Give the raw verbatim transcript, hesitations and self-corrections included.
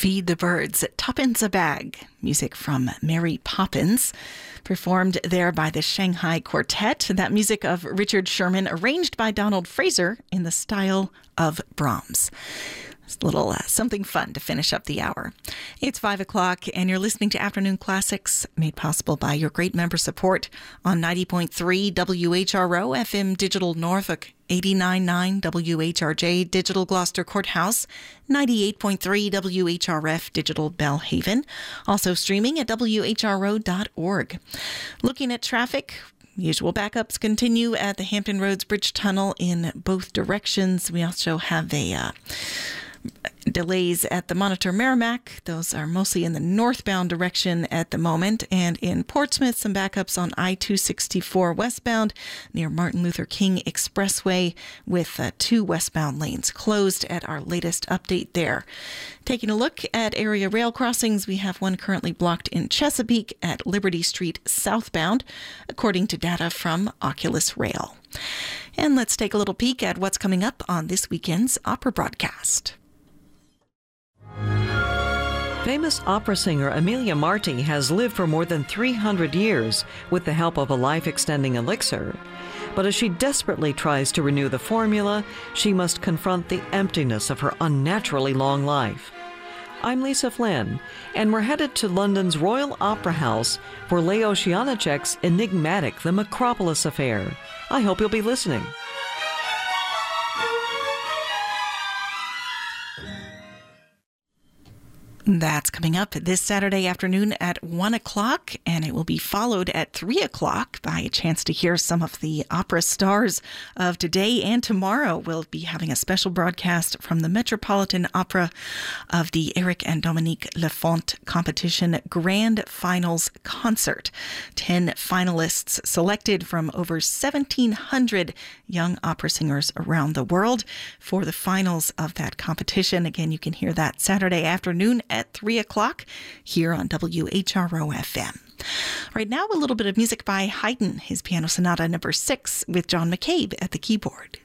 Feed the Birds, Tuppence a Bag, music from Mary Poppins, performed there by the Shanghai Quartet. That music of Richard Sherman, arranged by Donald Fraser in the style of Brahms. It's a little uh, something fun to finish up the hour. It's five o'clock, and you're listening to Afternoon Classics, made possible by your great member support on ninety point three W H R O, F M Digital Norfolk, eighty-nine point nine W H R J Digital Gloucester Courthouse, ninety-eight point three W H R F Digital Bellhaven, also streaming at W H R O dot org. Looking at traffic, usual backups continue at the Hampton Roads Bridge Tunnel in both directions. We also have a uh, delays at the Monitor Merrimack. Those are mostly in the northbound direction at the moment. And in Portsmouth, some backups on I two sixty-four westbound near Martin Luther King Expressway, with uh, two westbound lanes closed at our latest update there. Taking a look at area rail crossings, we have one currently blocked in Chesapeake at Liberty Street southbound, according to data from Oculus Rail. And let's take a little peek at what's coming up on this weekend's opera broadcast. Famous opera singer Emilia Marti has lived for more than three hundred years with the help of a life-extending elixir. But as she desperately tries to renew the formula, she must confront the emptiness of her unnaturally long life. I'm Lisa Flynn, and we're headed to London's Royal Opera House for Leo Janáček's enigmatic The Macropolis Affair. I hope you'll be listening. That's coming up this Saturday afternoon at one o'clock, and it will be followed at three o'clock by a chance to hear some of the opera stars of today and tomorrow. We'll be having a special broadcast from the Metropolitan Opera of the Eric and Dominique Lafont Competition Grand Finals Concert. Ten finalists selected from over seventeen hundred young opera singers around the world for the finals of that competition. Again, you can hear that Saturday afternoon at three o'clock here on W H R O F M. Right now, a little bit of music by Haydn, his Piano Sonata number six, with John McCabe at the keyboard.